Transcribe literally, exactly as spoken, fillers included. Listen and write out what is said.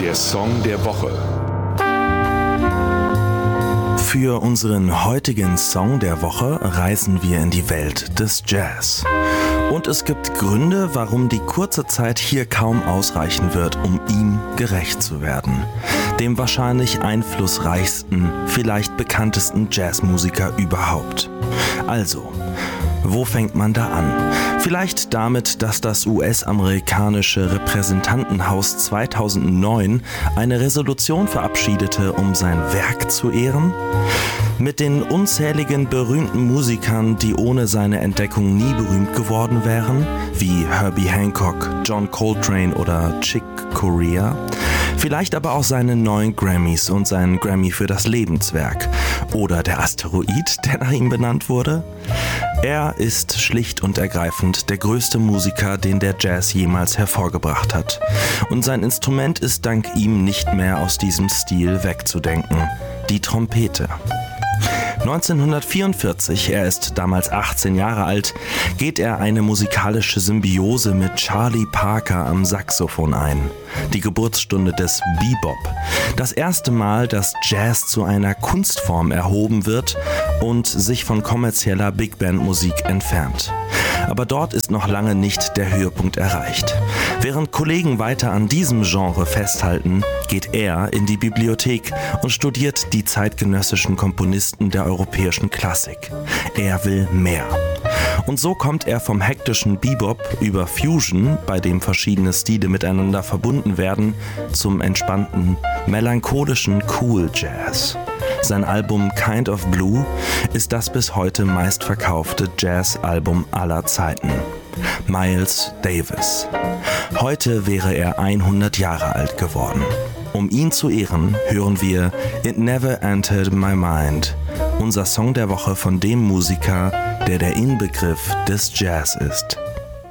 Der Song der Woche. Für unseren heutigen Song der Woche reisen wir in die Welt des Jazz. Und es gibt Gründe, warum die kurze Zeit hier kaum ausreichen wird, um ihm gerecht zu werden. Dem wahrscheinlich einflussreichsten, vielleicht bekanntesten Jazzmusiker überhaupt. Also, wo fängt man da an? Vielleicht damit, dass das U S-amerikanische Repräsentantenhaus zweitausendneun eine Resolution verabschiedete, um sein Werk zu ehren? Mit den unzähligen berühmten Musikern, die ohne seine Entdeckung nie berühmt geworden wären, wie Herbie Hancock, John Coltrane oder Chick Corea? Vielleicht aber auch seine neun Grammys und seinen Grammy für das Lebenswerk. Oder der Asteroid, der nach ihm benannt wurde? Er ist schlicht und ergreifend der größte Musiker, den der Jazz jemals hervorgebracht hat. Und sein Instrument ist dank ihm nicht mehr aus diesem Stil wegzudenken: die Trompete. neunzehnhundertvierundvierzig, er ist damals achtzehn Jahre alt, geht er eine musikalische Symbiose mit Charlie Parker am Saxophon ein. Die Geburtsstunde des Bebop. Das erste Mal, dass Jazz zu einer Kunstform erhoben wird und sich von kommerzieller Big-Band-Musik entfernt. Aber dort ist noch lange nicht der Höhepunkt erreicht. Während Kollegen weiter an diesem Genre festhalten, geht er in die Bibliothek und studiert die zeitgenössischen Komponisten der europäischen Klassik. Er will mehr. Und so kommt er vom hektischen Bebop über Fusion, bei dem verschiedene Stile miteinander verbunden werden, zum entspannten, melancholischen Cool Jazz. Sein Album Kind of Blue ist das bis heute meistverkaufte Jazz-Album aller Zeiten. Miles Davis. Heute wäre er hundert Jahre alt geworden. Um ihn zu ehren, hören wir It Never Entered My Mind, unser Song der Woche von dem Musiker, der der Inbegriff des Jazz ist.